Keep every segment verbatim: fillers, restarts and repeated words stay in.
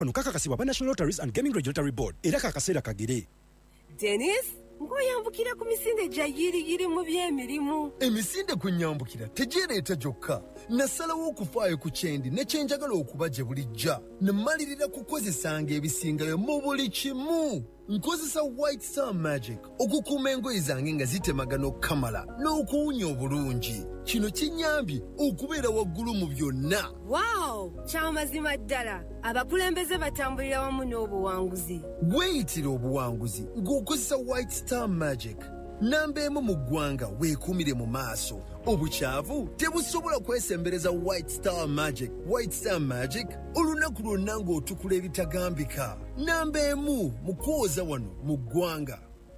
Ono kakakasibwa ba National Lotteries and Gaming Regulatory Board era kakaseera kagere. Dennis, ngoyambukira ku misinde gya yiri yiri mu by'emirimu. Emisinde kunyambukira tejereeta gyokka. Nasalawo okufaayo ku kyendi ne kyenjagala okuba gye bulijja. Ne mmalirira kukozesanga ebisingayo mu buli kimu. Nkozesa White Star Magic okukuuma engoye zange nga zitemagana okukamala n'okuwunya obulungi. Kino kinyambye okubeera waggulu mu byonna. Wow, kyamazima ddala. Abakulembeze batambulira wamu n'obuwanguzi. Weeyitira obuwanguzi ng'okozesa White Star Magic. Namba emu mu ggwanga weekuumire mu maaso. Obukyavu tebusobola kwesembereza White Star Magic. White Star Magic olunaku lwonna ng'otukula ebitagambika. Namba emu mu kwoza wano mu ggwanga.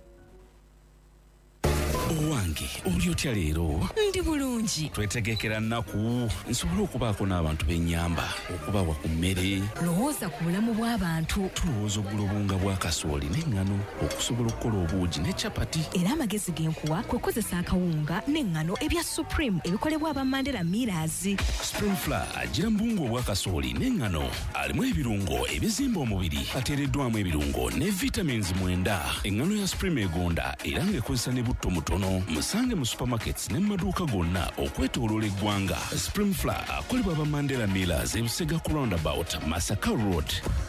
Owange oli otya leero? Ndi bulungi. Twetegekera nnaku nsobola okubaako n'abantu b'ennyamba okubawa ku mmere. Lowooza ku bulamu bw'abantu. Tulowooza oggula obunga bwa kasooli n'eŋŋano okusobola okukola obuugi ne capati. Era amagezi g'enkuwa kwe kozesa akawunga n'eŋŋano ebya Supreme ebikolebwa aba Mandela Millers. Spring Flour agira mbungu obwa kasooli n'eŋŋano alimu ebirungo ebizimba omubiri ateereddwamu ebirungo ne vitamins mwenda. Eŋŋano ya Supreme egonda era ng'ekozesa ne butto mutono. Musange mu supermarkets ne maduuka gonna okwetooloola eggwanga. Spring Flour akolebwa aba Mandela Millers e Busega ku roundabout Masaka Road.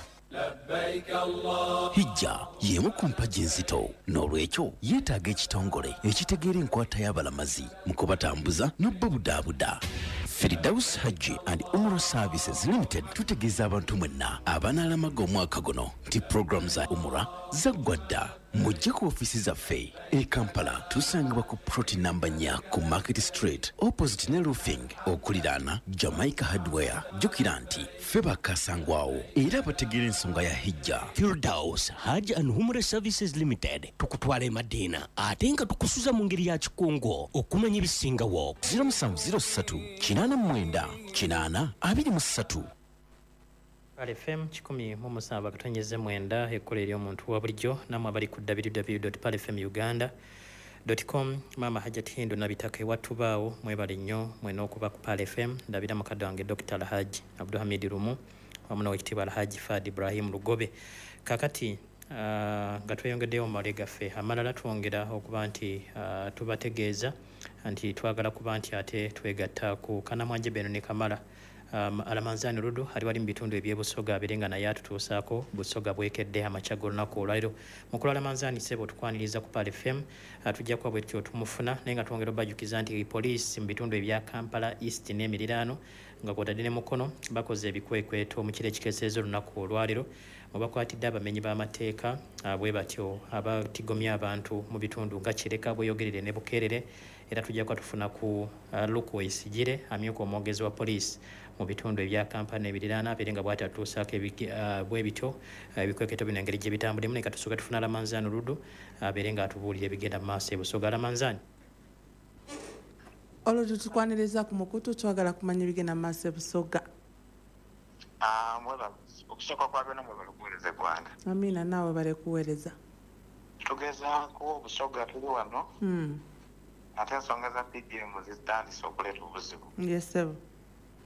Hijja y'emu ku mpagi enzito n'olwekyo yeetaaga ekitongole ekitegeera enkwata y'abalamazi mu kubatambuza n'obbabudaabuda. Firdaus Hajji and Umrah Services Limited tutegeeza abantu mwenna abanaalamaga omwaka guno nti program za Umrah zaggwa dda. Mujje ku ofisi zaffe e Kampala tusangibwa ku ploti namba nnya ku Market Street opposite ne roofing okuliraana Jamaica Hardware. Jjukira nti ffe bakasangwawo era bategeera ensonga ya hijja. Firdaus Hajji and Umrah Services Limited tukutwala e Madina ate nga tukusuza mu ngeri ya kikungo okumanya ebisingawo. zero seven zero three kinaana mwenda kinaana abiri mu ssatu. Pal F M kikumi mu musanvu akatonyeze mwenda ekkola ery'omuntu wa bulijjo namwe abali ku w w w dot pal f m uganda dot com. Maama Hajjat Hindu nabitaka ewatubaawo mwebale nnyo mwena okuba ku Pal F M. Ndabira mukadde wange Doctor Alhaji Abdulhamid Rumu wamu n'owekitiibwa Alhaji Fadi Ibrahim Lugobe. Kakati uh, nga tweyongeddeyo mu mawulire gaffe amalala twongera okuba nti uh, tubategeeza nti twagala kuba nti ate twegatta ku Kanamwanje Beno ne Kamala. Um, Alamanzani Rudu ali wali mu bitundu eby'Ebusoga abeerenga naye atutuusaako Busoga bwekedde amakya g'olunaku olwaliro. Mukulu Alamanzani Ssebo tukwaniriza ku Pal F M atujja kuba bwetyo tumufuna naye nga twongera obajjukiza nti poliisi mu bitundu ebya Kampala East n'emiriraano nga kwotadde ne Mukono bakoze ebikwekweto mu kiro ekikeeseza olunaku olwaliro mu bakwatidde abamenyi b'amateeka bwe batyo abatigomya abantu mu bitundu nga Kireka Bweyogerere ne Bukeerere. Era tujja kuba tufuna ku uh, Luku Esigire amyuka omwogezi wa poliisi mu bitundu ebya Kampala n'ebiriraana abeerenga bw'ati atuusaako uh, bwe bityo ebikweketo bino engeri gye bitambulemu. Naye katusooka tufuna Alamanzani Rudu abeerenga atubuulira ebigenda mu maaso e Busoga. Alamanzani olwo tutukwaniriza ku mukutu twagala kumanya ebigenda mu maaso e Busoga. Ah, mweba okusooka kwa byonna mwebale kuweereza eggwanga. Amina naawe bale kuweereza. Tugezaako Busoga tuli wano mm. ate ensonga za P D M zitandise okuleeta obuzibu. Yes sebo.